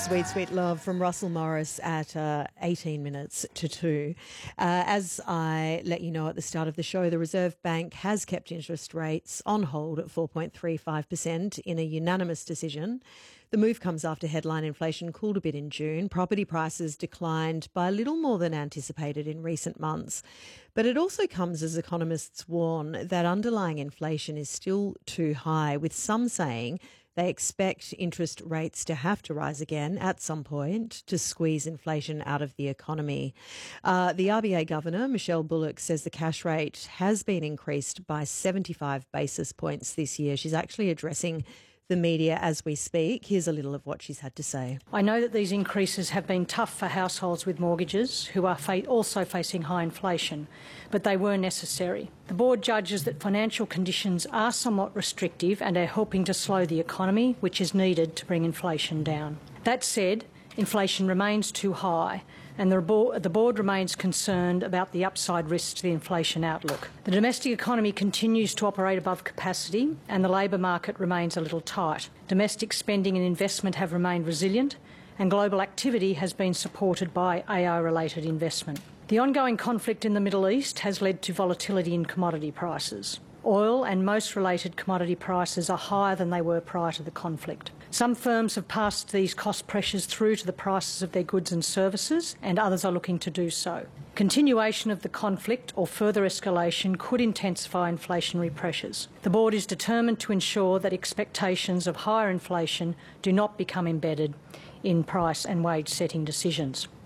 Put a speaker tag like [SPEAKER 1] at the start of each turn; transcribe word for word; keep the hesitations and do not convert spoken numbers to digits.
[SPEAKER 1] Sweet, Sweet Love from Russell Morris at uh, eighteen minutes to two. Uh, as I let you know at the start of the show, the Reserve Bank has kept interest rates on hold at four point three five percent in a unanimous decision. The move comes after headline inflation cooled a bit in June. Property prices declined by a little more than anticipated in recent months. But it also comes as economists warn that underlying inflation is still too high, with some saying they expect interest rates to have to rise again at some point to squeeze inflation out of the economy. Uh, the R B A Governor, Michelle Bullock, says the cash rate has been increased by seventy-five basis points this year. She's actually addressing the media as we speak. Here's a little of what she's had to say.
[SPEAKER 2] I know that these increases have been tough for households with mortgages who are fa- also facing high inflation, but they were necessary. The board judges that financial conditions are somewhat restrictive and are helping to slow the economy, which is needed to bring inflation down. That said, inflation remains too high, and the board, the board remains concerned about the upside risks to the inflation outlook. The domestic economy continues to operate above capacity, and the labour market remains a little tight. Domestic spending and investment have remained resilient, and global activity has been supported by A I-related investment. The ongoing conflict in the Middle East has led to volatility in commodity prices. Oil and most related commodity prices are higher than they were prior to the conflict. Some firms have passed these cost pressures through to the prices of their goods and services, and others are looking to do so. Continuation of the conflict or further escalation could intensify inflationary pressures. The board is determined to ensure that expectations of higher inflation do not become embedded in price and wage setting decisions.